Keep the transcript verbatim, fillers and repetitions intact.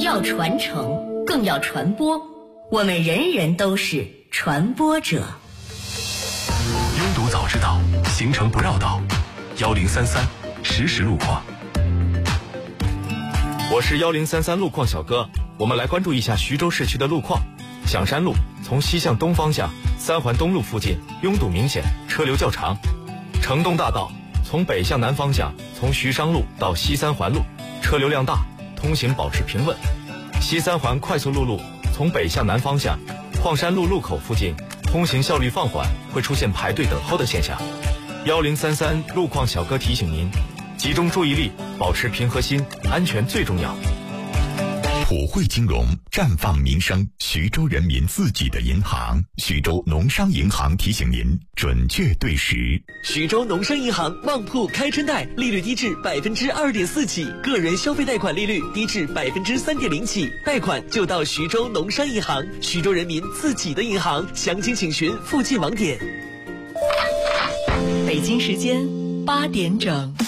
要传承，更要传播。我们人人都是传播者。 拥堵早知道，行程不绕道。幺零三三实时路况。 我是幺零三三路况小哥，我们来关注一下徐州市区的路况。响山路从西向东方向，三环东路附近拥堵明显，车流较长。城东大道从北向南方向，从徐商路到西三环路，车流量大，通行保持平稳。西三环快速陆路从北向南方向，矿山路路口附近通行效率放缓，会出现排队等候的现象。幺零三三路况小哥提醒您，集中注意力，保持平和心，安全最重要。 普惠金融绽放民生，徐州人民自己的银行，徐州农商银行提醒您准确对时。 徐州农商银行旺铺开春贷，利率低至百分之二点四起，个人消费贷款利率低至百分之三点零起，贷款就到徐州农商银行，徐州人民自己的银行，详情请询附近网点。 北京时间八点整。